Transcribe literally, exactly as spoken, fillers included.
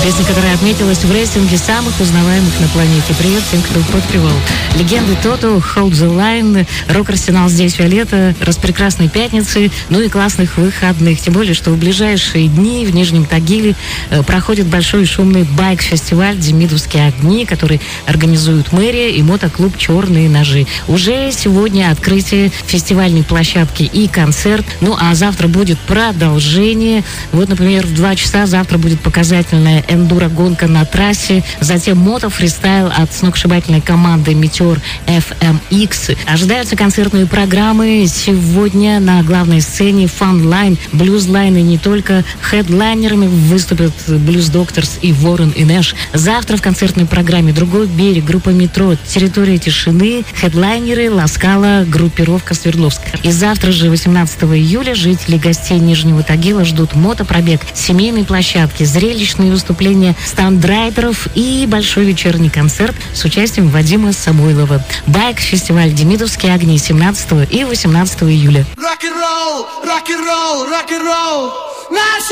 Песня, которая отметилась в рейтинге самых узнаваемых на планете. Привет всем, кто подпевал. Легенды Тото, Hold the Line, рок-арсенал здесь, Виолетта, распрекрасной пятницы, ну и классных выходных. Тем более, что в ближайшие дни в Нижнем Тагиле э, проходит большой шумный байк-фестиваль «Демидовские огни», который организуют мэрия и мотоклуб «Черные ножи». Уже сегодня открытие фестивальной площадки и концерт. Ну а завтра будет продолжение. Вот, например, в два часа завтра будет показательная эндуро-гонка на трассе. Затем мото-фристайл от сногсшибательной команды «Метеор эф эм икс». Ожидаются концертные программы. Сегодня на главной сцене «Фанлайн», «Блюзлайн» и не только. Хедлайнерами выступят «Блюз Докторс» и «Ворон и Нэш». Завтра в концертной программе «Другой берег», группа «Метро», «Территория тишины», хедлайнеры «Ласкала», группировка «Свердловск». И завтра же, восемнадцатого июля, жители гостей Нижнего Тагила ждут мотопробег, семейной площадки, зрелищные выступления стандрайдеров и большой вечерний концерт с участием Вадима Самойлова. Байк-фестиваль «Демидовские огни» семнадцатого и восемнадцатого июля. Рок-н-ролл, рок-н-ролл, рок-н-ролл.